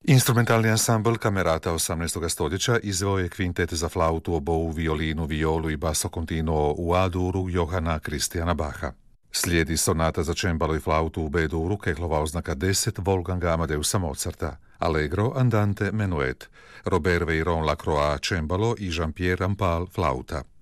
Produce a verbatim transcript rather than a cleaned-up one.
Instrumentalni ansambl Kamerata osamnaestog stoljeća izveo je kvintet za flautu, obovu, violinu, violu i basso continuo u A-duru Johana Christiana Bacha. Slijedi sonata za čembalo i flautu u B-duru, Kehlova oznaka deset, Wolfganga Amadeusa Mozarta, Allegro, Andante, Menuet, Robert Veyron Lacroix čembalo i Jean-Pierre Rampal flauta.